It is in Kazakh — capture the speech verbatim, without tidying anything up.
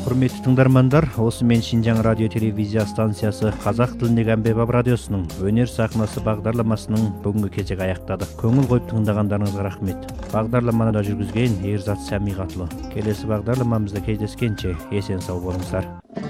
Құрметті тыңдармандар, осы мен Шинжаң радио телевизия станциясы қазақ тіліндегі әмбебап радиосының өнер сахнасы бағдарламасының бүгінгі кезегі аяқтады. Көңіл қойып тыңдағандарыңызға рахмет. Бағдарламаны да жүргізген Ерзат Сәмиғатұлы. Келесі бағдарламамызда кездескенше есен сау болыңыздар.